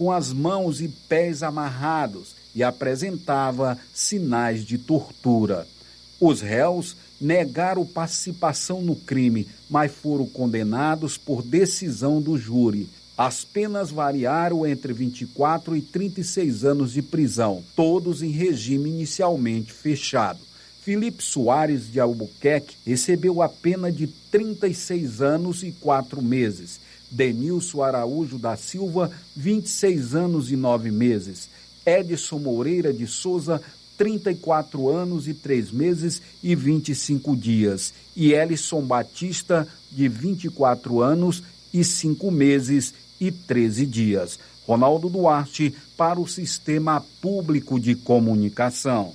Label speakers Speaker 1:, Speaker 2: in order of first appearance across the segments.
Speaker 1: com as mãos e pés amarrados e apresentava sinais de tortura. Os réus negaram participação no crime, mas foram condenados por decisão do júri. As penas variaram entre 24 e 36 anos de prisão, todos em regime inicialmente fechado. Felipe Soares de Albuquerque recebeu a pena de 36 anos e 4 meses. Denilson Araújo da Silva, 26 anos e 9 meses. Edson Moreira de Souza, 34 anos e 3 meses e 25 dias. E Elison Batista, de 24 anos e 5 meses e 13 dias. Ronaldo Duarte, para o Sistema Público de Comunicação.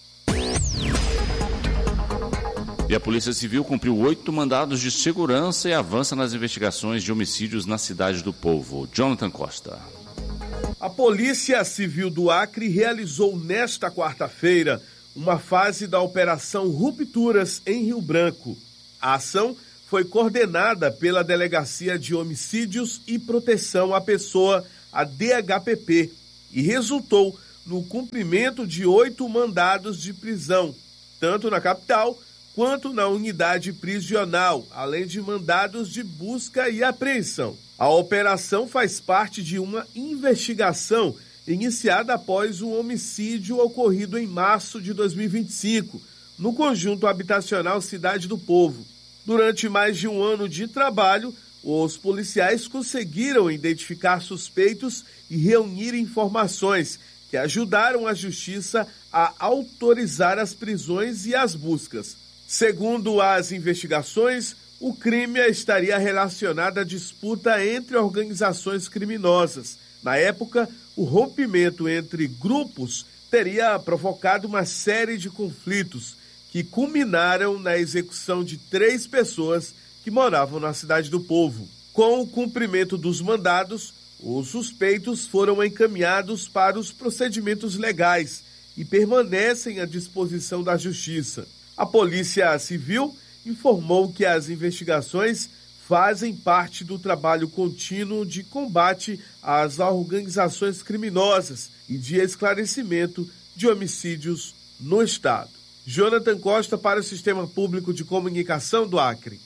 Speaker 2: E a Polícia Civil cumpriu 8 mandados de segurança e avança nas investigações de homicídios na Cidade do Povo. Jonathan Costa.
Speaker 3: A Polícia Civil do Acre realizou nesta quarta-feira uma fase da Operação Rupturas em Rio Branco. A ação foi coordenada pela Delegacia de Homicídios e Proteção à Pessoa, a DHPP, e resultou no cumprimento de 8 mandados de prisão, tanto na capital quanto na unidade prisional, além de mandados de busca e apreensão. A operação faz parte de uma investigação iniciada após um homicídio ocorrido em março de 2025, no conjunto habitacional Cidade do Povo. Durante mais de um ano de trabalho, os policiais conseguiram identificar suspeitos e reunir informações que ajudaram a Justiça a autorizar as prisões e as buscas. Segundo as investigações, o crime estaria relacionado à disputa entre organizações criminosas. Na época, o rompimento entre grupos teria provocado uma série de conflitos que culminaram na execução de 3 pessoas que moravam na Cidade do Povo. Com o cumprimento dos mandados, os suspeitos foram encaminhados para os procedimentos legais e permanecem à disposição da Justiça. A Polícia Civil informou que as investigações fazem parte do trabalho contínuo de combate às organizações criminosas e de esclarecimento de homicídios no Estado. Jonathan Costa para o Sistema Público de Comunicação do Acre.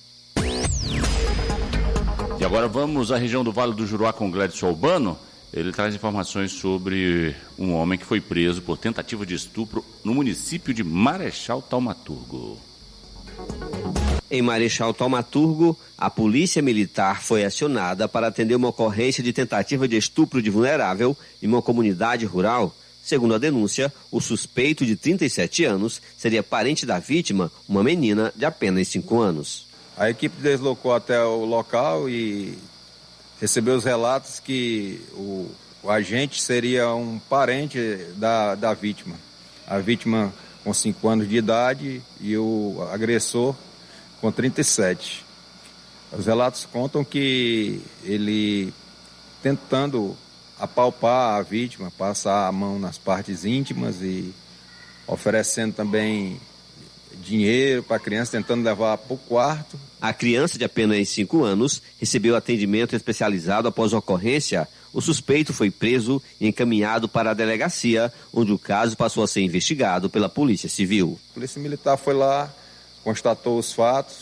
Speaker 2: E agora vamos à região do Vale do Juruá com Gledson Albano. Ele traz informações sobre um homem que foi preso por tentativa de estupro no município de Marechal Thaumaturgo.
Speaker 4: Em Marechal Thaumaturgo, a polícia militar foi acionada para atender uma ocorrência de tentativa de estupro de vulnerável em uma comunidade rural. Segundo a denúncia, o suspeito de 37 anos seria parente da vítima, uma menina de apenas 5 anos.
Speaker 5: A equipe deslocou até o local e recebeu os relatos que o agente seria um parente da vítima. A vítima com 5 anos de idade e o agressor com 37. Os relatos contam que ele, tentando apalpar a vítima, passar a mão nas partes íntimas e oferecendo também dinheiro para a criança, tentando levar para o quarto.
Speaker 4: A criança de apenas 5 anos recebeu atendimento especializado após a ocorrência. O suspeito foi preso e encaminhado para a delegacia, onde o caso passou a ser investigado pela Polícia Civil.
Speaker 5: A Polícia Militar foi lá, constatou os fatos,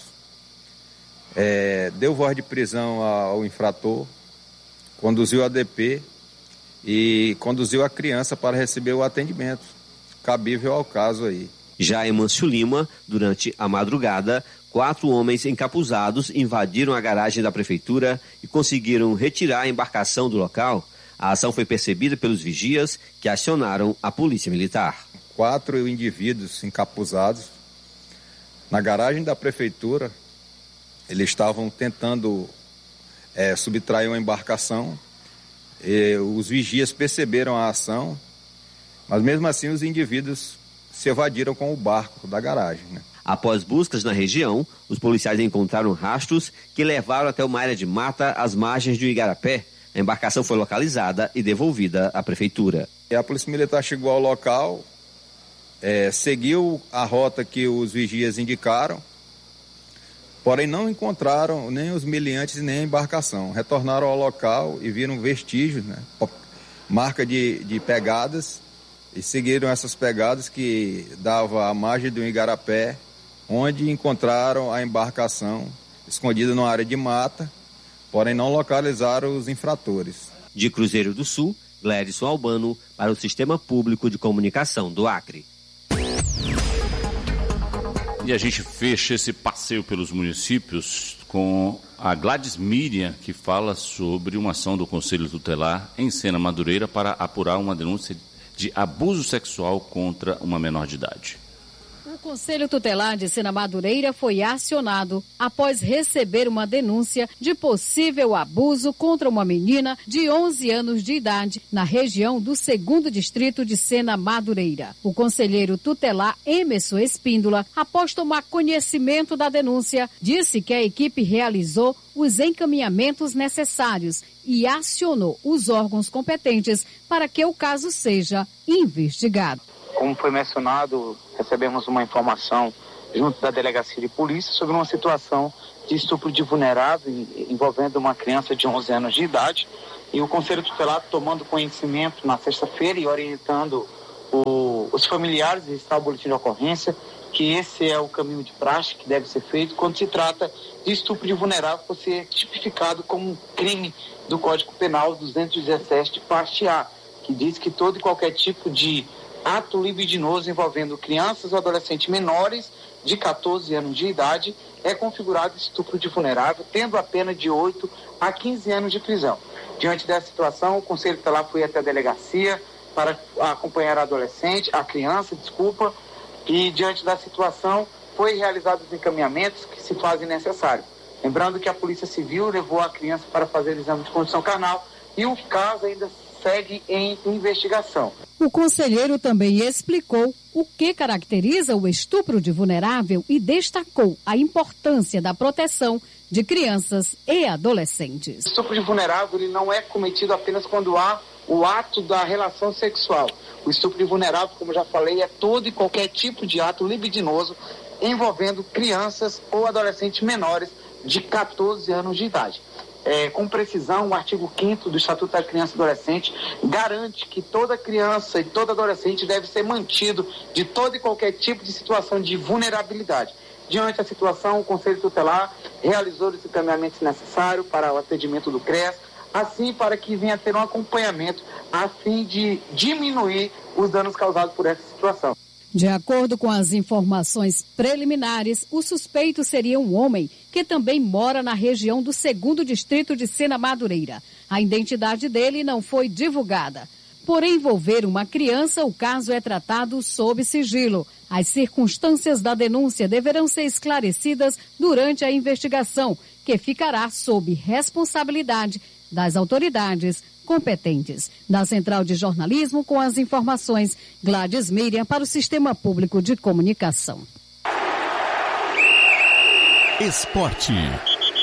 Speaker 5: deu voz de prisão ao infrator, conduziu a DP e conduziu a criança para receber o atendimento cabível ao caso aí.
Speaker 4: Já em Mâncio Lima, durante a madrugada, 4 homens encapuzados invadiram a garagem da prefeitura e conseguiram retirar a embarcação do local. A ação foi percebida pelos vigias que acionaram a Polícia Militar.
Speaker 5: 4 indivíduos encapuzados na garagem da prefeitura. Eles estavam tentando subtrair uma embarcação. Os vigias perceberam a ação, mas mesmo assim os indivíduos se evadiram com o barco da garagem, né?
Speaker 4: Após buscas na região, os policiais encontraram rastros que levaram até uma área de mata às margens do Igarapé. A embarcação foi localizada e devolvida à prefeitura.
Speaker 5: E a Polícia Militar chegou ao local, seguiu a rota que os vigias indicaram, porém não encontraram nem os meliantes nem a embarcação. Retornaram ao local e viram vestígios, né, marca de pegadas e seguiram essas pegadas que davam à margem do igarapé, onde encontraram a embarcação escondida numa área de mata, porém não localizaram os infratores.
Speaker 4: De Cruzeiro do Sul, Glédson Albano, para o Sistema Público de Comunicação do Acre.
Speaker 2: E a gente fecha esse passeio pelos municípios com a Gladys Miriam, que fala sobre uma ação do Conselho Tutelar em Sena Madureira para apurar uma denúncia de abuso sexual contra uma menor de idade.
Speaker 6: O Conselho Tutelar de Sena Madureira foi acionado após receber uma denúncia de possível abuso contra uma menina de 11 anos de idade na região do 2º Distrito de Sena Madureira. O conselheiro tutelar Emerson Espíndola, após tomar conhecimento da denúncia, disse que a equipe realizou os encaminhamentos necessários e acionou os órgãos competentes para que o caso seja investigado.
Speaker 7: Como foi mencionado, recebemos uma informação junto da Delegacia de Polícia sobre uma situação de estupro de vulnerável envolvendo uma criança de 11 anos de idade. E o Conselho Tutelar, tomando conhecimento na sexta-feira e orientando os familiares a registrar o boletim de ocorrência, que esse é o caminho de praxe que deve ser feito quando se trata de estupro de vulnerável, por ser tipificado como um crime do Código Penal 217 de parte A, que diz que todo e qualquer tipo de ato libidinoso envolvendo crianças ou adolescentes menores de 14 anos de idade é configurado estupro de vulnerável, tendo a pena de 8 a 15 anos de prisão. Diante dessa situação, o Conselho Tutelar foi até a delegacia para acompanhar a criança, e diante da situação foi realizados os encaminhamentos que se fazem necessários. Lembrando que a Polícia Civil levou a criança para fazer o exame de condição carnal e o caso ainda segue em investigação.
Speaker 6: O conselheiro também explicou o que caracteriza o estupro de vulnerável e destacou a importância da proteção de crianças e adolescentes.
Speaker 7: O estupro de vulnerável ele não é cometido apenas quando há o ato da relação sexual. O estupro de vulnerável, como já falei, é todo e qualquer tipo de ato libidinoso envolvendo crianças ou adolescentes menores de 14 anos de idade. Com precisão, o artigo 5º do Estatuto da Criança e Adolescente garante que toda criança e todo adolescente deve ser mantido de todo e qualquer tipo de situação de vulnerabilidade. Diante da situação, o Conselho Tutelar realizou os encaminhamentos necessários para o atendimento do CREAS, assim para que venha ter um acompanhamento a fim de diminuir os danos causados por essa situação.
Speaker 6: De acordo com as informações preliminares, o suspeito seria um homem que também mora na região do 2º Distrito de Sena Madureira. A identidade dele não foi divulgada. Por envolver uma criança, o caso é tratado sob sigilo. As circunstâncias da denúncia deverão ser esclarecidas durante a investigação, que ficará sob responsabilidade das autoridades competentes. Da Central de Jornalismo, com as informações, Gladys Miriam para o Sistema Público de Comunicação.
Speaker 8: Esporte.